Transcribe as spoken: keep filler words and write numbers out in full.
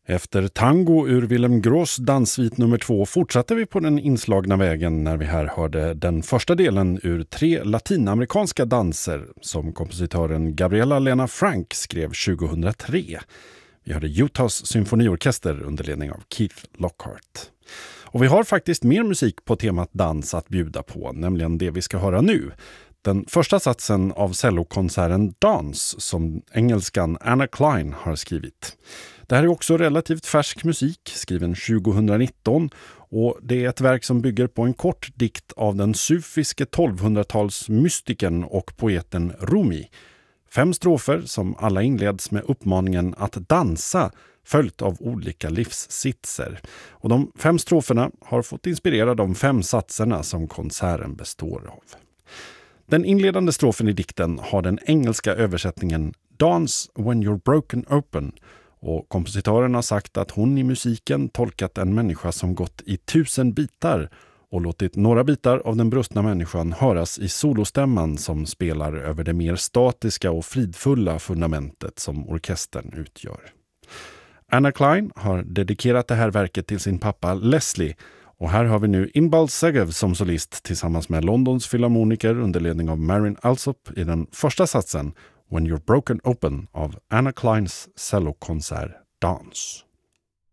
Efter tango ur Willem Gros danssvit nummer två fortsatte vi på den inslagna vägen när vi här hörde den första delen ur tre latinamerikanska danser som kompositören Gabriela Lena Frank skrev tjugohundratre. Vi hörde Utahs symfoniorkester under ledning av Keith Lockhart. Och vi har faktiskt mer musik på temat dans att bjuda på, nämligen det vi ska höra nu. Den första satsen av cellokonserten Dance som engelskan Anna Klein har skrivit. Det här är också relativt färsk musik, skriven tjugohundranitton, och det är ett verk som bygger på en kort dikt av den sufiske tolvhundratals mystiken och poeten Rumi. Fem strofer som alla inleds med uppmaningen att dansa, följt av olika livssitser. Och de fem stroferna har fått inspirera de fem satserna som konserten består av. Den inledande strofen i dikten har den engelska översättningen Dance when you're broken open, och kompositören har sagt att hon i musiken tolkat en människa som gått i tusen bitar och låtit några bitar av den brustna människan höras i solostämman som spelar över det mer statiska och fridfulla fundamentet som orkestern utgör. Anna Klein har dedikerat det här verket till sin pappa Leslie, och här har vi nu Inbal Segev som solist tillsammans med Londons filharmoniker under ledning av Marin Alsop i den första satsen When You're Broken Open av Anna Kleins cellokonsert Dance.